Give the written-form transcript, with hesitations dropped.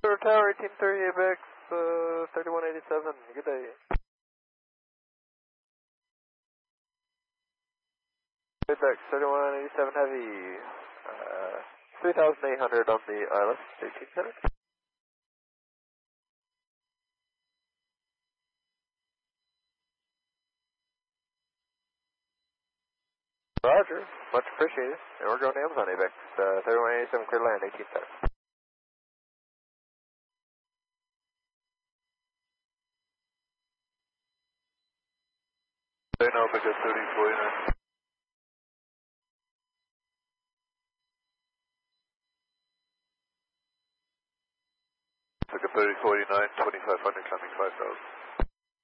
Third Tower, 1830 ABEX, 3187, good day. ABEX, 3187 Heavy, 3,800 on the ILS, 1800. Roger, much appreciated. And we're going to Amazon ABEX, 3187 clear land, 1800. Omega 3049. Omega 3049, 2500 climbing 5000.